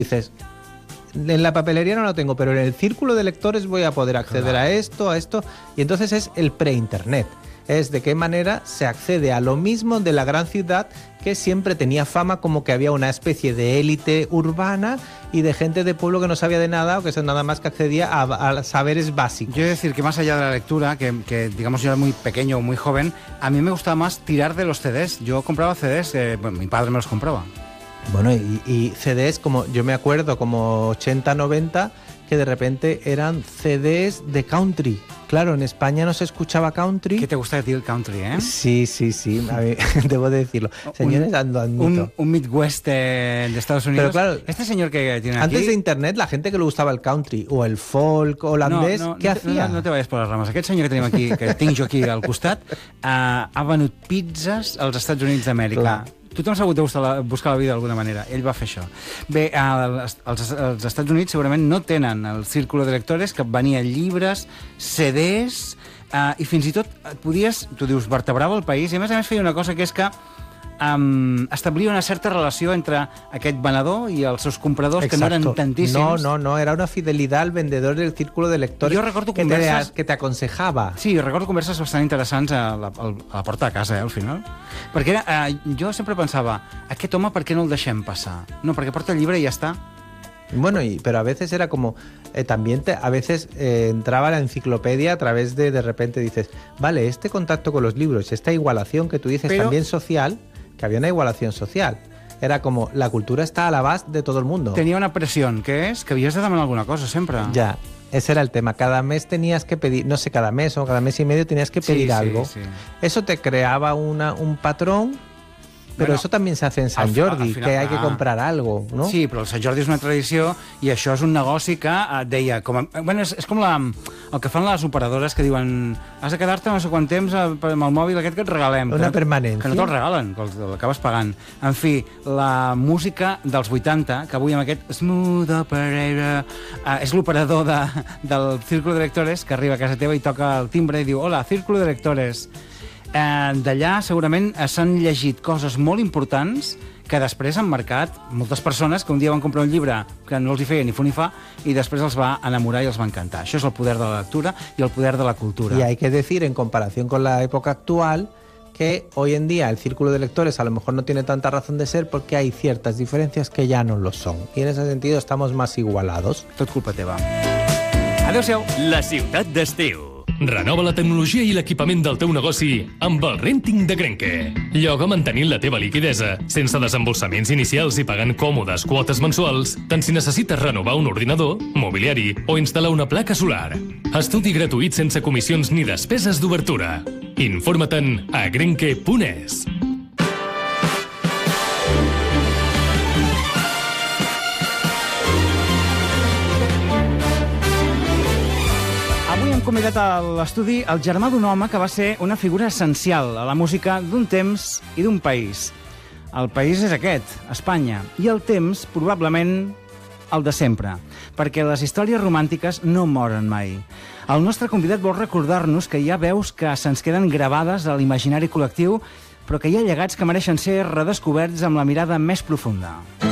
dices, en la papelería no lo tengo, pero en el círculo de lectores voy a poder acceder a esto, y entonces es el pre-internet. Es de qué manera se accede a lo mismo de la gran ciudad, que siempre tenía fama como que había una especie de élite urbana y de gente de pueblo que no sabía de nada o que nada más que accedía a saberes básicos. Yo he de decir que más allá de la lectura, que digamos yo era muy pequeño o muy joven, a mí me gustaba más tirar de los CDs. Yo compraba CDs, bueno, mi padre me los compraba. Bueno, y CDs, como yo me acuerdo, como 80, 90, que de repente eran CDs de country. Claro, en España no se escuchaba country. ¿Qué te gusta de ti el country, eh? Sí, a mí, debo de decirlo. Señores, admito. Un Midwest de Estados Unidos. Pero claro, este señor que tiene aquí... Antes de Internet, la gente que le gustava el country o el folk holandès, què hacía? No te vayas por las ramas. Aquest senyor que tenim aquí, que tinc jo aquí al costat, ha venut pizzas als Estats Units d'Amèrica. Clar. Tothom s'ha hagut de buscar la vida d'alguna manera. Ell va fer això. Bé, els Estats Units segurament no tenen el círculo de lectores, que venia llibres, CDs, i fins i tot podies, tu dius, vertebrava el país, i a més feia una cosa que és que establia una certa relació entre aquest venedor i els seus compradors. Exacto. Que no eren tantíssims. No, era una fidelidad al vendedor del círculo de lectores. Jo recordo converses... que t'aconsejava. Sí, recordo converses bastant interessants a la porta de casa, al final. Perquè jo sempre pensava, aquest home per què no el deixem passar? No, perquè porta el llibre i ja està. Bueno, pero a veces era como, también a veces entraba la enciclopedia a través de repente dices, vale, este contacto con los libros, esta igualación que tú dices, pero también social, que había una igualación social. Era como, la cultura está a la base de todo el mundo. Tenía una presión, que es que havías de demanar alguna cosa siempre. Ya, ese era el tema. Cada mes tenías que pedir, no sé, cada mes o cada mes y medio tenías que pedir algo. Sí. Eso te creaba un patrón. Però això també se hace en Sant Jordi, que hay que comprar algo, no? Sí, però el Sant Jordi és una tradició i això és un negoci que deia... Bueno, és com el que fan les operadores que diuen has de quedar-te no sé quant temps amb el mòbil aquest que et regalem. Una permanència. Que no te'l regalen, que l'acabes pagant. En fi, la música dels 80, que avui amb aquest Smooth Operator és l'operador del Círculo de Lectores que arriba a casa teva i toca el timbre i diu hola, Círculo de Lectores. D'allà segurament s'han llegit coses molt importants que després han marcat moltes persones que un dia van comprar un llibre que no els hi feia ni fu ni fa i després els va enamorar i els va encantar. Això és el poder de la lectura i el poder de la cultura. Y hay que decir, en comparación con la época actual, que hoy en día el círculo de lectores a lo mejor no tiene tanta razón de ser porque hay ciertas diferencias que ya no lo son. Y en ese sentido estamos más igualados. Tot culpa teva. Adéu-siau. La ciutat d'estiu. Renova la tecnologia i l'equipament del teu negoci amb el Renting de Grenke. Lloga mantenint la teva liquidesa, sense desembolsaments inicials i pagant còmodes quotes mensuals, tant si necessites renovar un ordinador, mobiliari o instal·lar una placa solar. Estudi gratuït sense comissions ni despeses d'obertura. Informa-te'n a grenke.es. Hem convidat a l'estudi el germà d'un home que va ser una figura essencial a la música d'un temps i d'un país. El país és aquest, Espanya, i el temps, probablement, el de sempre, perquè les històries romàntiques no moren mai. El nostre convidat vol recordar-nos que hi ha veus que se'ns queden gravades a l'imaginari col·lectiu, però que hi ha llegats que mereixen ser redescoberts amb la mirada més profunda.